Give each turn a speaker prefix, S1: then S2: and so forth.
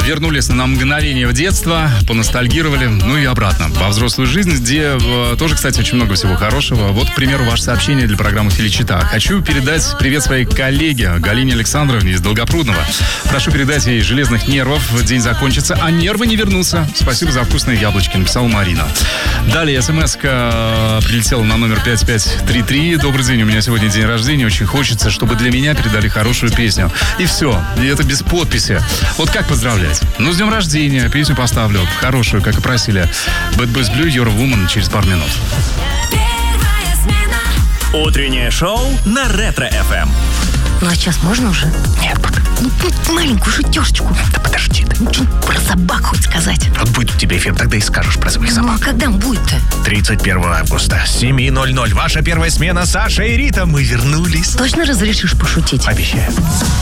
S1: вернулись на мгновение в детство, поностальгировали, ну и обратно, во взрослую жизнь, где тоже, кстати, очень много всего хорошего. Вот, к примеру, ваше сообщение для программы «Филичита». Хочу передать привет своей коллеге Галине Александровне из Долгопрудного. Прошу передать ей железных нервов, день закончится, а нервы не вернутся. Спасибо за вкусные яблочки, написала Марина. Далее смс-ка прилетела на номер 5533. Добрый день, у меня сегодня день рождения, очень хочется, чтобы для меня передали хорошую песню. И все, и это без подписи. Вот как поздравлять? Ну, с днем рождения, песню поставлю, хорошую, как и просили. Bad Boys Blue, Your Woman, через пару минут.
S2: Утреннее шоу на Ретро-ФМ.
S3: Ну, а сейчас можно уже?
S4: Нет, пока.
S3: Ну, маленькую шутёшечку.
S4: Да подожди ты.
S3: Ну, что-нибудь про собак хоть сказать.
S4: Вот будет у тебя эфир, тогда и скажешь про своих
S3: Ну,
S4: собак.
S3: а когда он будет-то?
S4: 31 августа, 7:00. Ваша первая смена, Саша и Рита. Мы вернулись.
S3: Точно разрешишь пошутить?
S4: Обещаю.